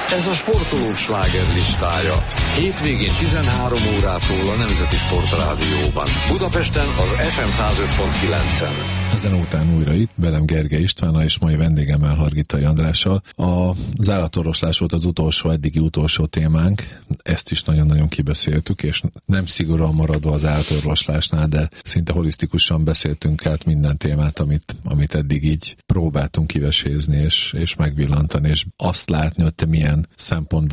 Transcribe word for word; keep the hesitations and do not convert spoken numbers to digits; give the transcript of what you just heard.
Ez a sportolók slágerlistája. Hétvégén tizenhárom órától a Nemzeti Sportrádióban. Budapesten az ef em száz öt pont kilencen. Ezen után újra itt, velem Gergely Istvánnal és mai vendégemmel Hargitai Andrással. Az állatorvoslás volt az utolsó, eddigi utolsó témánk. Ezt is nagyon-nagyon kibeszéltük, és nem szigorúan maradva az állatorvoslásnál, de szinte holisztikusan beszéltünk át minden témát, amit, amit eddig így próbáltunk kivesézni és, és megvillantani, és azt látni, hogy te milyen szempontból